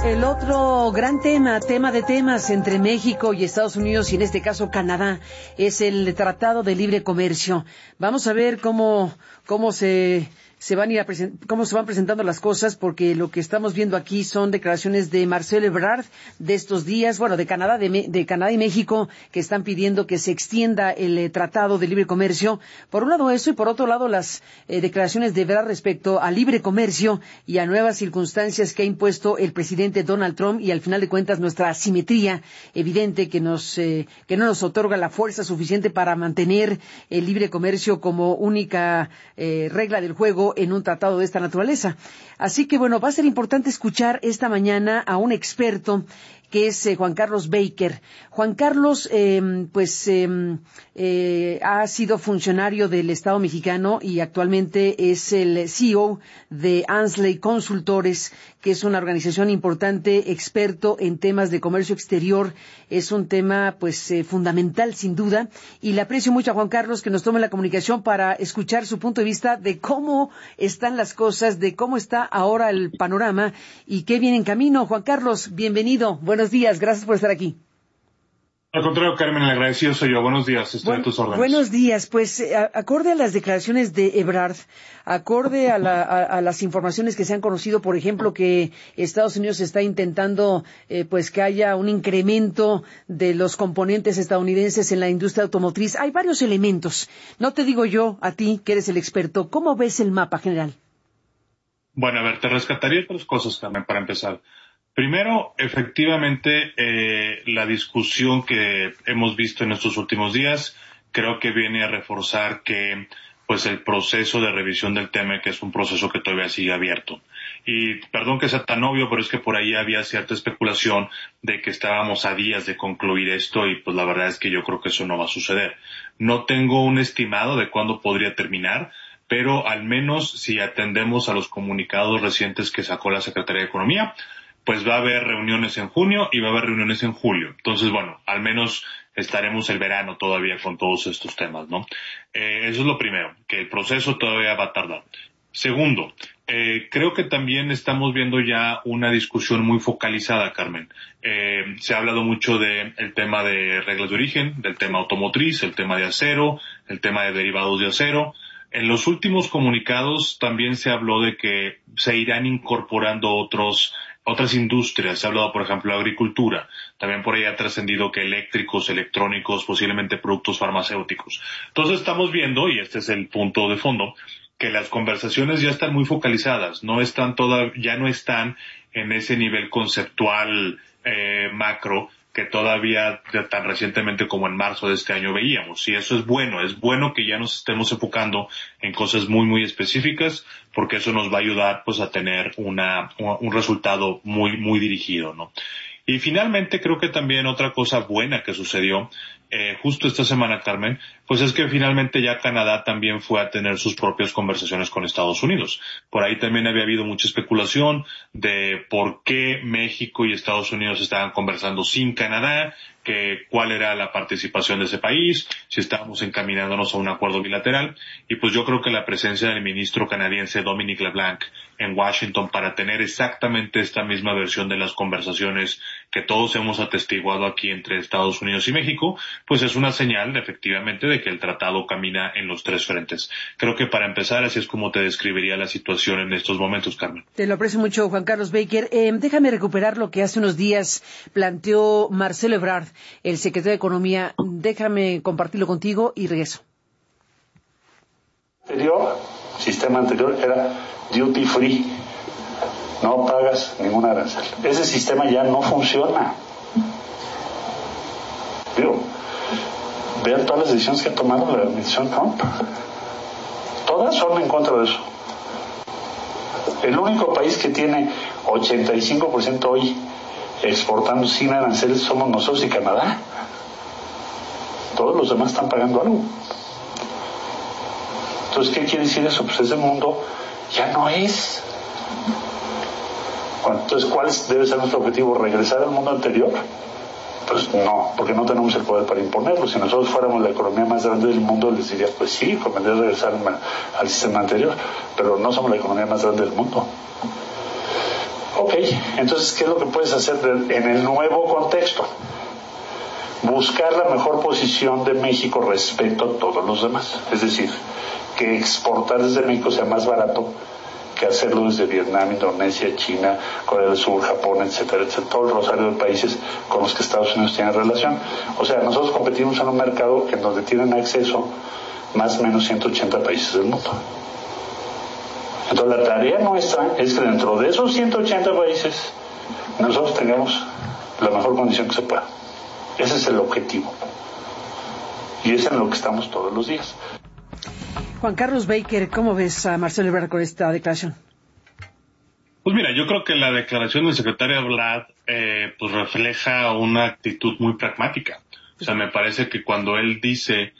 El otro gran tema de temas entre México y Estados Unidos, y en este caso Canadá, es el Tratado de Libre Comercio. Vamos a ver cómo cómo se van presentando las cosas, porque lo que estamos viendo aquí son declaraciones de Marcelo Ebrard de estos días, de Canadá, de Canadá y México, que están pidiendo que se extienda el Tratado de Libre Comercio. Por un lado eso, y por otro lado las declaraciones de Ebrard respecto al libre comercio y a nuevas circunstancias que ha impuesto el presidente Donald Trump, y al final de cuentas nuestra asimetría evidente que no nos otorga la fuerza suficiente para mantener el libre comercio como única regla del juego en un tratado de esta naturaleza. Así que va a ser importante escuchar esta mañana a un experto que es Juan Carlos Baker. Juan Carlos, ha sido funcionario del Estado mexicano y actualmente es el CEO de Ansley Consultores, que es una organización importante, experto en temas de comercio exterior. Es un tema, fundamental, sin duda, y le aprecio mucho a Juan Carlos que nos tome la comunicación para escuchar su punto de vista de cómo están las cosas, de cómo está ahora el panorama y qué viene en camino. Juan Carlos, bienvenido. Buenos días, gracias por estar aquí. Al contrario, Carmen, el agradecido soy yo. Buenos días, estoy a tus órdenes. Buenos días. Acorde a las declaraciones de Ebrard, acorde a las informaciones que se han conocido, por ejemplo, que Estados Unidos está intentando que haya un incremento de los componentes estadounidenses en la industria automotriz. Hay varios elementos. No te digo yo, a ti, que eres el experto, ¿cómo ves el mapa general? Bueno, a ver, te rescataría tres cosas, Carmen, para empezar. Primero, efectivamente, la discusión que hemos visto en estos últimos días creo que viene a reforzar que el proceso de revisión del tema, que es un proceso que todavía sigue abierto. Y perdón que sea tan obvio, pero es que por ahí había cierta especulación de que estábamos a días de concluir esto y la verdad es que yo creo que eso no va a suceder. No tengo un estimado de cuándo podría terminar, pero al menos si atendemos a los comunicados recientes que sacó la Secretaría de Economía, va a haber reuniones en junio y va a haber reuniones en julio. Entonces, al menos estaremos el verano todavía con todos estos temas, ¿no? Eso es lo primero, que el proceso todavía va a tardar. Segundo, creo que también estamos viendo ya una discusión muy focalizada, Carmen. Se ha hablado mucho del tema de reglas de origen, del tema automotriz, el tema de acero, el tema de derivados de acero. En los últimos comunicados también se habló de que se irán incorporando otras industrias. Se ha hablado, por ejemplo, de agricultura. También por ahí ha trascendido que eléctricos, electrónicos, posiblemente productos farmacéuticos. Entonces estamos viendo, y este es el punto de fondo, que las conversaciones ya están muy focalizadas. Ya no están en ese nivel conceptual macro que todavía tan recientemente como en marzo de este año veíamos. Y eso es bueno que ya nos estemos enfocando en cosas muy, muy específicas, porque eso nos va a ayudar a tener un resultado muy, muy dirigido, ¿no? Y finalmente creo que también otra cosa buena que sucedió justo esta semana, Carmen, es que finalmente ya Canadá también fue a tener sus propias conversaciones con Estados Unidos. Por ahí también había habido mucha especulación de por qué México y Estados Unidos estaban conversando sin Canadá, cuál era la participación de ese país, si estábamos encaminándonos a un acuerdo bilateral. Y yo creo que la presencia del ministro canadiense Dominic LeBlanc en Washington para tener exactamente esta misma versión de las conversaciones que todos hemos atestiguado aquí entre Estados Unidos y México, es una señal, efectivamente, de que el tratado camina en los tres frentes. Creo que para empezar, así es como te describiría la situación en estos momentos, Carmen. Te lo aprecio mucho, Juan Carlos Baker. Déjame recuperar lo que hace unos días planteó Marcelo Ebrard, el secretario de Economía. Déjame compartirlo contigo y regreso. El sistema anterior era duty free. No pagas ningún arancel. Ese sistema ya no funciona. Vean todas las decisiones que ha tomado la administración Trump. Todas son en contra de eso. El único país que tiene 85% hoy exportando sin aranceles somos nosotros y Canadá. Todos los demás están pagando algo. Entonces, ¿qué quiere decir eso? Ese mundo ya no es. Bueno, entonces, ¿cuál debe ser nuestro objetivo? ¿Regresar al mundo anterior? Pues no, porque no tenemos el poder para imponerlo. Si nosotros fuéramos la economía más grande del mundo, les diría, pues sí, convendría regresar al sistema anterior, pero no somos la economía más grande del mundo. Ok, entonces, ¿qué es lo que puedes hacer en el nuevo contexto? Buscar la mejor posición de México respecto a todos los demás. Es decir, que exportar desde México sea más barato que hacerlo desde Vietnam, Indonesia, China, Corea del Sur, Japón, etcétera, etcétera, todo el rosario de países con los que Estados Unidos tiene relación. O sea, nosotros competimos en un mercado en donde tienen acceso más o menos 180 países del mundo. Entonces la tarea nuestra es que dentro de esos 180 países nosotros tengamos la mejor condición que se pueda. Ese es el objetivo. Y es en lo que estamos todos los días. Juan Carlos Baker, ¿cómo ves a Marcelo Ebrard con esta declaración? Pues mira, yo creo que la declaración del secretario Ebrard pues refleja una actitud muy pragmática. O sea, me parece que cuando él dice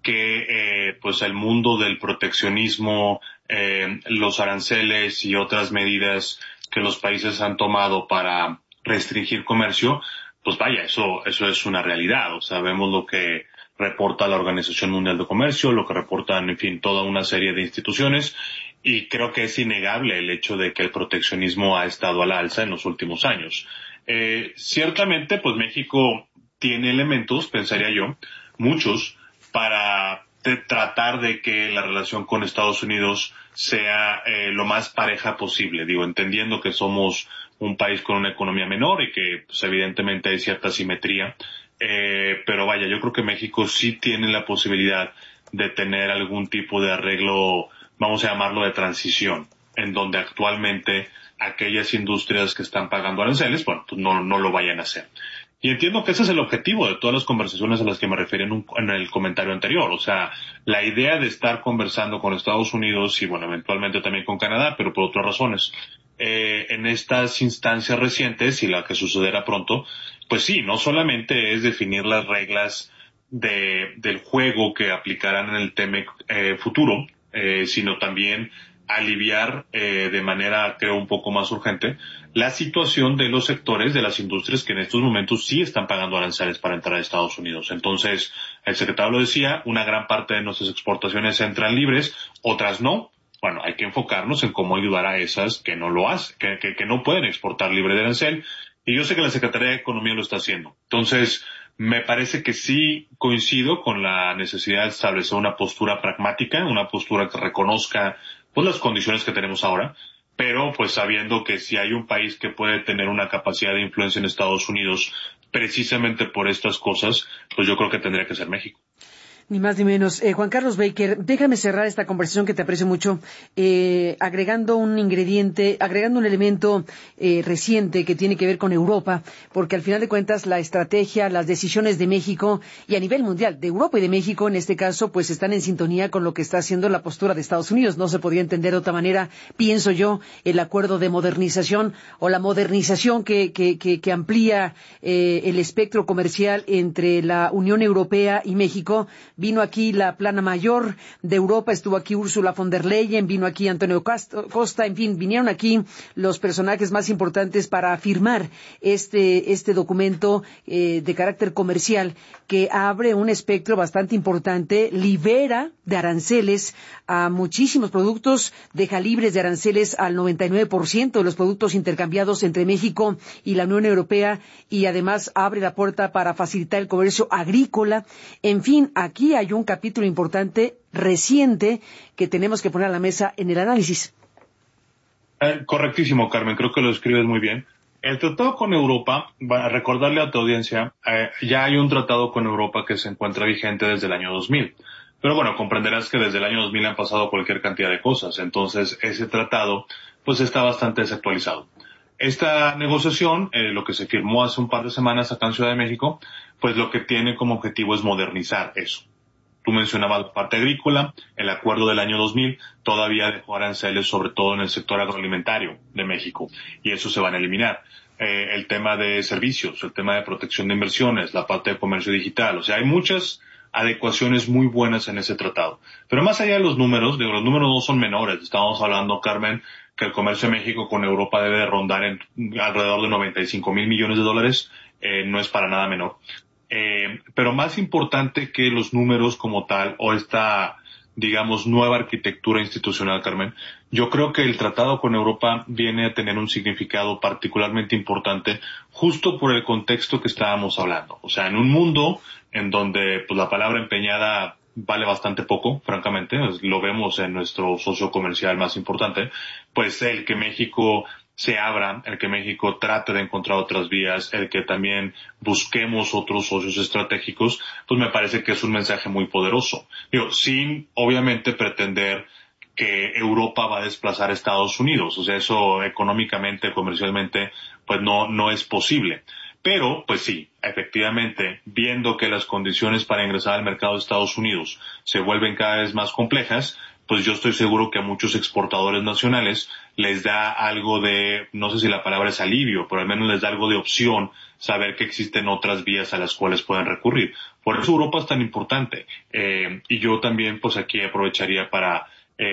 que pues el mundo del proteccionismo, los aranceles y otras medidas que los países han tomado para restringir comercio, pues vaya, eso es una realidad. O sea, vemos lo que reporta la Organización Mundial de Comercio, lo que reportan, en fin, toda una serie de instituciones, y creo que es innegable el hecho de que el proteccionismo ha estado a la alza en los últimos años. Ciertamente, pues México tiene elementos, pensaría yo, muchos, para tratar de que la relación con Estados Unidos sea lo más pareja posible. Digo, entendiendo que somos un país con una economía menor y que pues evidentemente hay cierta simetría, pero vaya, yo creo que México sí tiene la posibilidad de tener algún tipo de arreglo, vamos a llamarlo de transición, en donde actualmente aquellas industrias que están pagando aranceles, bueno, pues no lo vayan a hacer. Y entiendo que ese es el objetivo de todas las conversaciones a las que me referí en el comentario anterior. O sea, la idea de estar conversando con Estados Unidos y, bueno, eventualmente también con Canadá, pero por otras razones, en estas instancias recientes y la que sucederá pronto, pues sí, no solamente es definir las reglas del juego que aplicarán en el TEMEC futuro, sino también aliviar de manera, creo, un poco más urgente la situación de los sectores de las industrias que en estos momentos sí están pagando aranceles para entrar a Estados Unidos. Entonces, el secretario lo decía, una gran parte de nuestras exportaciones entran libres, otras no. Bueno, hay que enfocarnos en cómo ayudar a esas que no lo hacen, que no pueden exportar libre de arancel. Y yo sé que la Secretaría de Economía lo está haciendo. Entonces, me parece que sí coincido con la necesidad de establecer una postura pragmática, una postura que reconozca pues las condiciones que tenemos ahora, pero pues sabiendo que si hay un país que puede tener una capacidad de influencia en Estados Unidos precisamente por estas cosas, pues yo creo que tendría que ser México. Ni más ni menos. Juan Carlos Baker, déjame cerrar esta conversación que te aprecio mucho, agregando un elemento reciente que tiene que ver con Europa, porque al final de cuentas la estrategia, las decisiones de México y a nivel mundial, de Europa y de México en este caso, pues están en sintonía con lo que está haciendo la postura de Estados Unidos. No se podría entender de otra manera, pienso yo, el acuerdo de modernización o la modernización que amplía el espectro comercial entre la Unión Europea y México. Vino aquí la plana mayor de Europa, estuvo aquí Ursula von der Leyen, vino aquí Antonio Costa, en fin, vinieron aquí los personajes más importantes para firmar este documento de carácter comercial que abre un espectro bastante importante, libera de aranceles a muchísimos productos, deja libres de aranceles al 99% de los productos intercambiados entre México y la Unión Europea y además abre la puerta para facilitar el comercio agrícola. En fin, aquí hay un capítulo importante, reciente, que tenemos que poner a la mesa en el análisis. Correctísimo, Carmen, creo que lo escribes muy bien. El tratado con Europa, para recordarle a tu audiencia, ya hay un tratado con Europa que se encuentra vigente desde el año 2000. Pero bueno, comprenderás que desde el año 2000 han pasado cualquier cantidad de cosas. Entonces, ese tratado, pues está bastante desactualizado. Esta negociación, lo que se firmó hace un par de semanas acá en Ciudad de México, pues lo que tiene como objetivo es modernizar eso. Tú mencionabas la parte agrícola, el acuerdo del año 2000 todavía dejó aranceles sobre todo en el sector agroalimentario de México y eso se van a eliminar. El tema de servicios, el tema de protección de inversiones, la parte de comercio digital, o sea, hay muchas adecuaciones muy buenas en ese tratado. Pero más allá de los números, digo, los números no son menores. Estábamos hablando, Carmen, que el comercio de México con Europa debe de rondar en alrededor de 95,000 millones de dólares, no es para nada menor. Pero más importante que los números como tal o esta, digamos, nueva arquitectura institucional, Carmen, Yo creo que el tratado con Europa viene a tener un significado particularmente importante justo por el contexto que estábamos hablando. O sea, en un mundo en donde pues la palabra empeñada vale bastante poco, francamente, lo vemos en nuestro socio comercial más importante, pues el que México se abra, el que México trate de encontrar otras vías, el que también busquemos otros socios estratégicos, pues me parece que es un mensaje muy poderoso. Digo, sin obviamente pretender que Europa va a desplazar a Estados Unidos. O sea, eso económicamente, comercialmente, pues no es posible. Pero, pues sí, efectivamente, viendo que las condiciones para ingresar al mercado de Estados Unidos se vuelven cada vez más complejas, pues yo estoy seguro que a muchos exportadores nacionales les da algo de, no sé si la palabra es alivio, pero al menos les da algo de opción saber que existen otras vías a las cuales pueden recurrir. Por eso Europa es tan importante. Y yo también, pues aquí aprovecharía para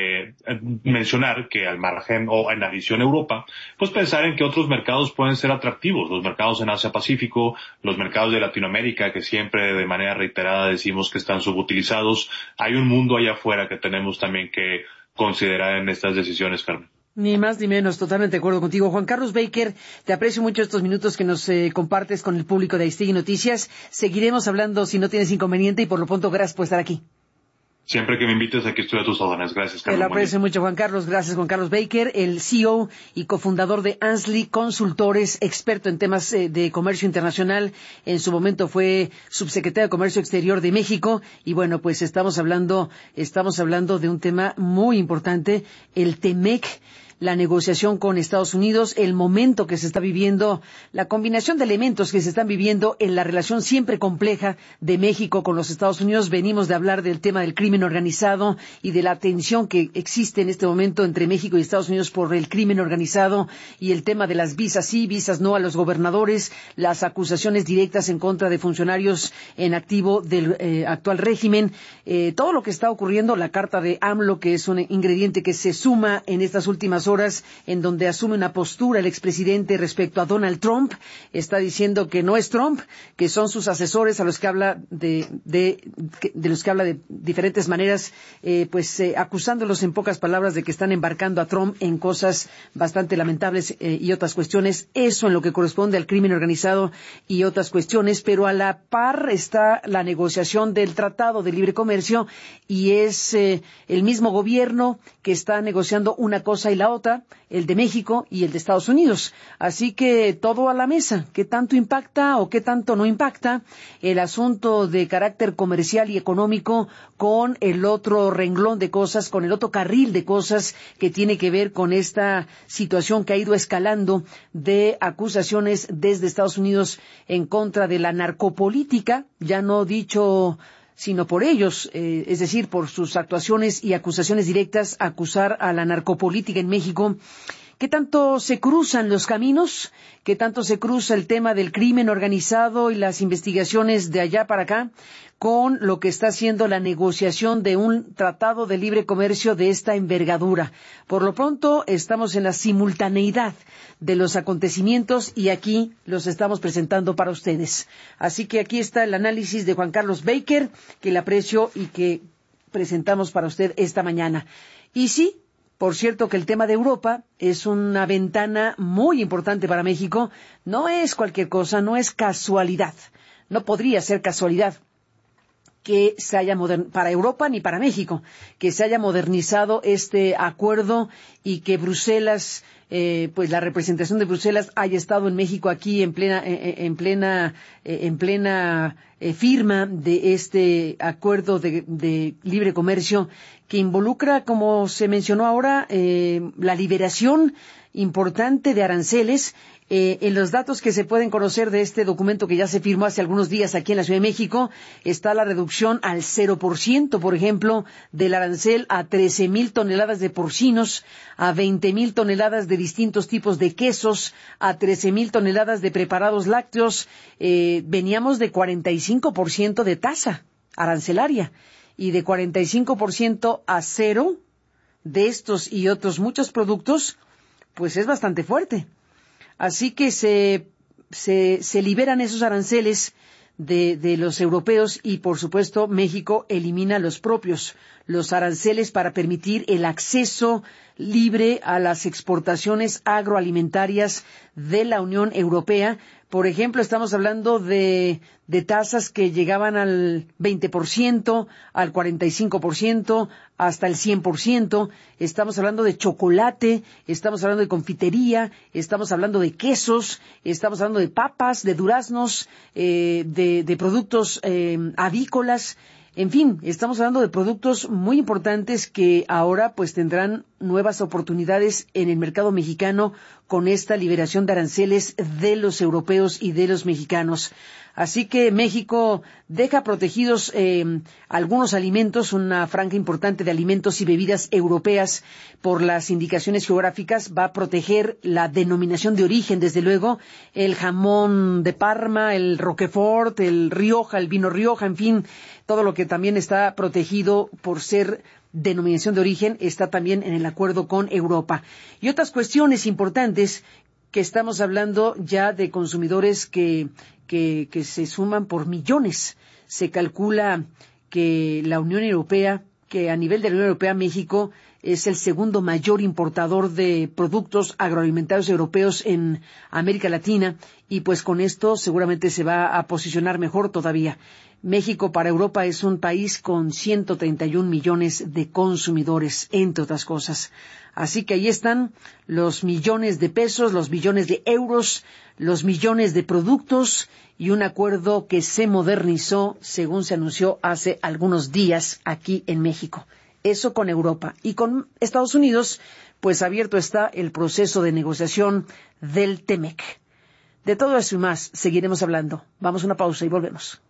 mencionar que al margen o en adición a Europa, pues pensar en que otros mercados pueden ser atractivos, los mercados en Asia Pacífico, los mercados de Latinoamérica que siempre de manera reiterada decimos que están subutilizados. Hay un mundo allá afuera que tenemos también que considerar en estas decisiones, Carmen. Ni más ni menos, totalmente de acuerdo contigo. Juan Carlos Baker, te aprecio mucho estos minutos que nos compartes con el público de Aristegui Noticias. Seguiremos hablando si no tienes inconveniente y por lo pronto gracias por estar aquí. Siempre que me invites, aquí estoy a tus órdenes. Gracias, Carlos. Te lo aprecio mucho, Juan Carlos. Gracias, Juan Carlos Baker, el CEO y cofundador de Ansley Consultores, experto en temas de comercio internacional. En su momento fue subsecretario de Comercio Exterior de México. Y bueno, pues estamos hablando de un tema muy importante, el TEMEC, la negociación con Estados Unidos, el momento que se está viviendo, la combinación de elementos que se están viviendo en la relación siempre compleja de México con los Estados Unidos. Venimos de hablar del tema del crimen organizado y de la tensión que existe en este momento entre México y Estados Unidos por el crimen organizado y el tema de las visas sí, visas no a los gobernadores, las acusaciones directas en contra de funcionarios en activo del actual régimen, todo lo que está ocurriendo, la carta de AMLO, que es un ingrediente que se suma en estas últimas horas, en donde asume una postura el expresidente respecto a Donald Trump. Está diciendo que no es Trump, que son sus asesores a los que habla de los que habla de diferentes maneras, acusándolos en pocas palabras de que están embarcando a Trump en cosas bastante lamentables y otras cuestiones. Eso en lo que corresponde al crimen organizado y otras cuestiones, pero a la par está la negociación del Tratado de Libre Comercio y es el mismo gobierno que está negociando una cosa y la otra, el de México y el de Estados Unidos. Así que todo a la mesa. ¿Qué tanto impacta o qué tanto no impacta el asunto de carácter comercial y económico con el otro renglón de cosas, con el otro carril de cosas que tiene que ver con esta situación que ha ido escalando de acusaciones desde Estados Unidos en contra de la narcopolítica, ya no dicho sino por ellos, es decir, por sus actuaciones y acusaciones directas, acusar a la narcopolítica en México? ¿Qué tanto se cruzan los caminos? ¿Qué tanto se cruza el tema del crimen organizado y las investigaciones de allá para acá con lo que está haciendo la negociación de un tratado de libre comercio de esta envergadura? Por lo pronto, estamos en la simultaneidad de los acontecimientos y aquí los estamos presentando para ustedes. Así que aquí está el análisis de Juan Carlos Baker, que le aprecio y que presentamos para usted esta mañana. Y sí, por cierto que el tema de Europa es una ventana muy importante para México. No es cualquier cosa, no es casualidad. No podría ser casualidad que se haya para Europa ni para México, que se haya modernizado este acuerdo y que Bruselas, la representación de Bruselas haya estado en México aquí en plena firma de este acuerdo de libre comercio que involucra, como se mencionó ahora, la liberación importante de aranceles. En los datos que se pueden conocer de este documento que ya se firmó hace algunos días aquí en la Ciudad de México, está la reducción al 0%, por ejemplo, del arancel a 13,000 toneladas de porcinos, a 20,000 toneladas de distintos tipos de quesos, a 13,000 toneladas de preparados lácteos. Veníamos de 45% de tasa arancelaria y de 45% a cero de estos y otros muchos productos, pues es bastante fuerte. Así que se liberan esos aranceles de los europeos y, por supuesto, México elimina los propios, los aranceles para permitir el acceso, libre a las exportaciones agroalimentarias de la Unión Europea. Por ejemplo, estamos hablando de tasas que llegaban al 20%, al 45%, hasta el 100%. Estamos hablando de chocolate, estamos hablando de confitería, estamos hablando de quesos, estamos hablando de papas, de duraznos, de productos avícolas. En fin, estamos hablando de productos muy importantes que ahora pues tendrán nuevas oportunidades en el mercado mexicano con esta liberación de aranceles de los europeos y de los mexicanos. Así que México deja protegidos algunos alimentos, una franja importante de alimentos y bebidas europeas por las indicaciones geográficas. Va a proteger la denominación de origen, desde luego, el jamón de Parma, el Roquefort, el Rioja, el vino Rioja, en fin, todo lo que también está protegido por ser denominación de origen está también en el acuerdo con Europa. Y otras cuestiones importantes que estamos hablando ya de consumidores que se suman por millones. Se calcula que la Unión Europea, que a nivel de la Unión Europea, México es el segundo mayor importador de productos agroalimentarios europeos en América Latina, y pues con esto seguramente se va a posicionar mejor todavía. México para Europa es un país con 131 millones de consumidores, entre otras cosas. Así que ahí están los millones de pesos, los millones de euros, los millones de productos y un acuerdo que se modernizó, según se anunció hace algunos días aquí en México. Eso con Europa. Y con Estados Unidos, pues abierto está el proceso de negociación del TEMEC. De todo eso y más seguiremos hablando. Vamos a una pausa y volvemos.